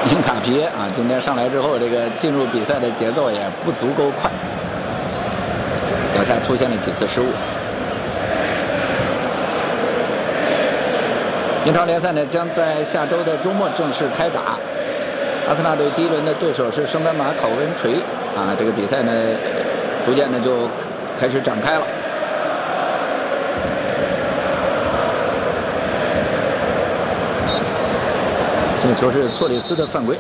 因卡皮啊，今天上来之后，这个进入比赛的节奏也不足够快，脚下出现了几次失误。英超联赛呢将在下周的周末正式开打。阿森纳队第一轮的对手是圣丹马考温垂啊，这个比赛呢逐渐的就开始展开了。这个球是措里斯的犯规，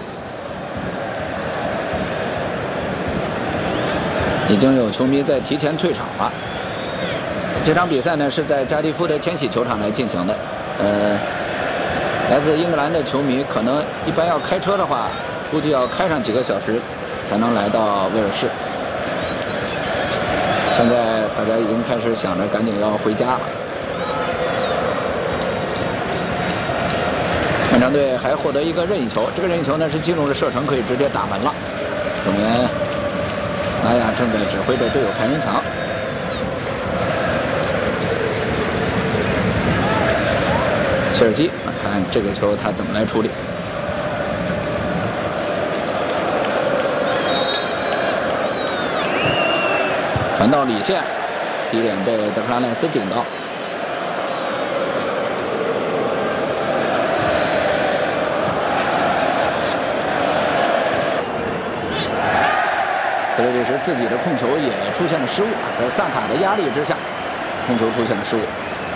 已经有球迷在提前退场了。这场比赛呢是在加迪夫的千禧球场来进行的，来自英格兰的球迷可能一般要开车的话，估计要开上几个小时才能来到威尔士。现在大家已经开始想着赶紧要回家了。曼城队还获得一个任意球，这个任意球呢是进入了射程，可以直接打门了，说明拉亚正在指挥着队友盘人墙。切尔西看这个球他怎么来处理。传到里线，低点被德克拉赖斯顶到。格雷利什自己的控球也出现了失误，在萨卡的压力之下，控球出现了失误。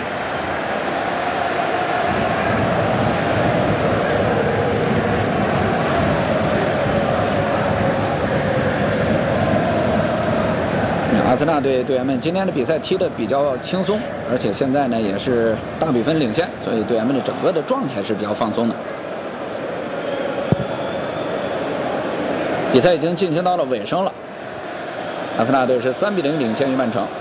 阿森纳队队员们今天的比赛踢得比较轻松，而且现在呢也是大比分领先，所以队员们的整个的状态是比较放松的。比赛已经进行到了尾声了，阿森纳队是3比0领先于曼城。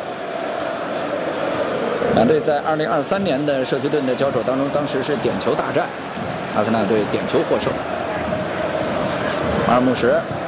两队在2023年的社区盾的交手当中，当时是点球大战，阿森纳队点球获胜。阿尔穆什